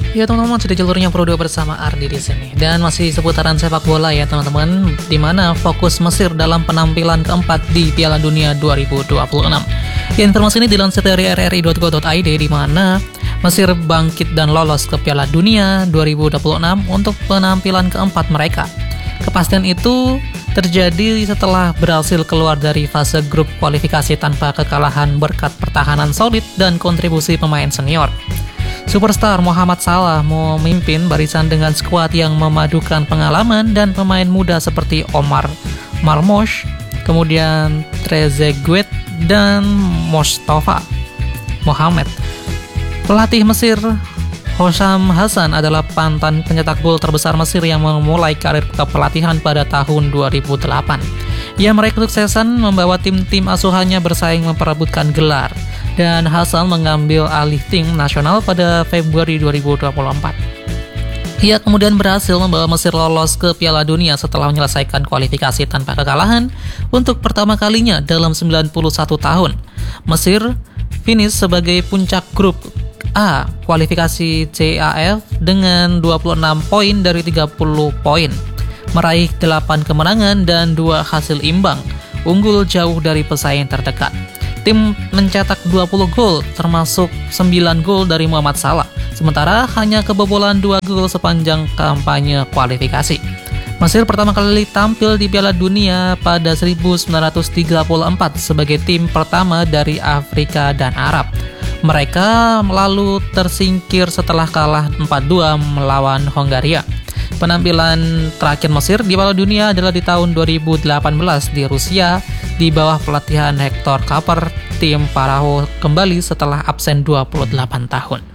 Ya teman-teman, sudah jalurnya Pro 2 bersama Ardi di sini. Dan masih seputaran sepak bola ya teman-teman, di mana fokus Mesir dalam penampilan keempat di Piala Dunia 2026. Ya, informasi ini dilansir dari rri.go.id, di mana Mesir bangkit dan lolos ke Piala Dunia 2026 untuk penampilan keempat mereka. Kepastian itu terjadi setelah berhasil keluar dari fase grup kualifikasi tanpa kekalahan berkat pertahanan solid dan kontribusi pemain senior. Superstar Mohamed Salah memimpin barisan dengan skuad yang memadukan pengalaman dan pemain muda seperti Omar Marmoush, kemudian Trezeguet, dan Mostafa Mohamed. Pelatih Mesir Hossam Hassan adalah mantan pencetak gol terbesar Mesir yang memulai karir kepelatihan pada tahun 2008. Ia meraih kesuksesan membawa tim-tim asuhannya bersaing memperebutkan gelar, dan Hassan mengambil alih tim nasional pada Februari 2024. Ia kemudian berhasil membawa Mesir lolos ke Piala Dunia setelah menyelesaikan kualifikasi tanpa kekalahan untuk pertama kalinya dalam 91 tahun. Mesir finish sebagai puncak grup A kualifikasi CAF dengan 26 poin dari 30 poin, meraih 8 kemenangan dan 2 hasil imbang, unggul jauh dari pesaing terdekat. Tim mencetak 20 gol, termasuk 9 gol dari Mohamed Salah, sementara hanya kebobolan 2 gol sepanjang kampanye kualifikasi. Mesir pertama kali tampil di Piala Dunia pada 1934 sebagai tim pertama dari Afrika dan Arab. Mereka lalu tersingkir setelah kalah 4-2 melawan Hongaria. Penampilan terakhir Mesir di Piala Dunia adalah di tahun 2018 di Rusia di bawah pelatihan Hector Cuper. Tim Paraho kembali setelah absen 28 tahun.